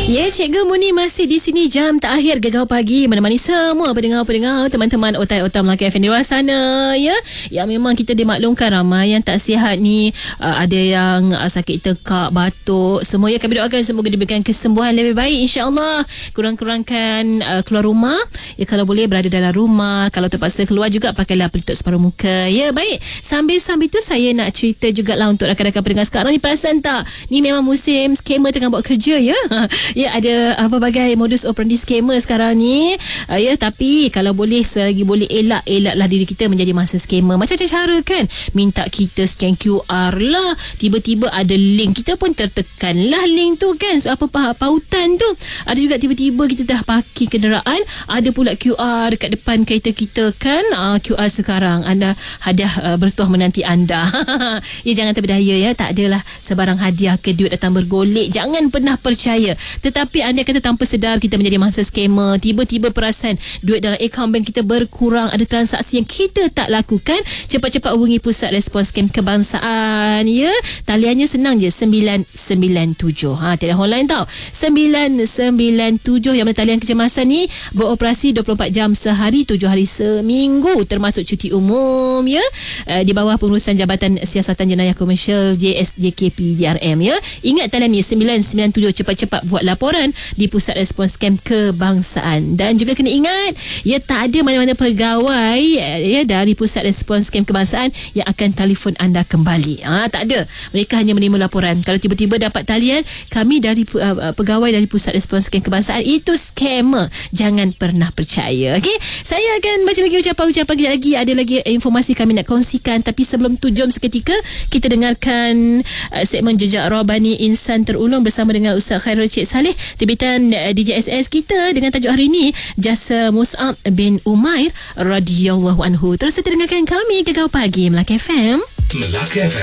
Ya, Cikgu Muni masih di sini jam terakhir Gegar Pagi menemani semua pendengar-pendengar, teman-teman otai-otai Melaka FM di luar sana ya. Ya, memang kita dimaklumkan ramai yang tak sihat ni, ada yang sakit tekak, batuk, semua ya. Kami doakan semoga diberikan kesembuhan lebih baik insya-Allah. Kurang-kurangkan keluar rumah. Ya, kalau boleh berada dalam rumah, kalau terpaksa keluar juga pakailah pelitup separuh muka. Ya, baik. Sambil-sambil tu saya nak cerita jugalah untuk rakan-rakan pendengar sekarang ni, perasan tak? Ni memang musim skamer tengah buat kerja ya. Ya, ada pelbagai modus operandi scammer sekarang ni. Ya, tapi kalau boleh, selagi boleh elaklah diri kita menjadi mangsa scammer. Macam-macam cara kan. Minta kita scan QR lah. Tiba-tiba ada link. Kita pun tertekan lah link tu kan. Sebab apa pautan tu. Ada juga tiba-tiba kita dah parking kenderaan. Ada pula QR dekat depan kereta kita kan. QR sekarang. Anda hadiah bertuah menanti anda. Ya, jangan terberdaya ya. Tak adalah sebarang hadiah ke duit datang bergolek. Jangan pernah percaya. Tetapi anda kata tanpa sedar kita menjadi mangsa scammer. Tiba-tiba perasan duit dalam akaun bank kita berkurang, ada transaksi yang kita tak lakukan. Cepat-cepat hubungi Pusat Respons Scam Kebangsaan ya. Taliannya senang je, 997. Telefon lain tau, 997, yang mana talian kecemasan ni beroperasi 24 jam sehari, 7 hari seminggu, termasuk cuti umum ya. Di bawah pengurusan Jabatan Siasatan Jenayah Komersial JSJKP DRM ya. Ingat talian ni 997, cepat-cepat buat laporan di Pusat Respons Scam Kebangsaan. Dan juga kena ingat, ya, tak ada mana-mana pegawai ya dari Pusat Respons Scam Kebangsaan yang akan telefon anda kembali. Tak ada. Mereka hanya menerima laporan. Kalau tiba-tiba dapat talian, kami dari pegawai dari Pusat Respons Scam Kebangsaan, itu scammer. Jangan pernah percaya. Okey, saya akan baca lagi ucapan-ucapan kejap lagi. Ada lagi informasi kami nak kongsikan, tapi sebelum tu jom seketika kita dengarkan segmen Jejak Rohbani Insan Terulung bersama dengan Ustaz Khairul Cik Saleh, terbitan DJSS kita, dengan tajuk hari ini Jasa Mus'ab bin Umair radhiyallahu anhu. Terus kita dengarkan kami Gegar Pagi Melaka FM. Melaka FM.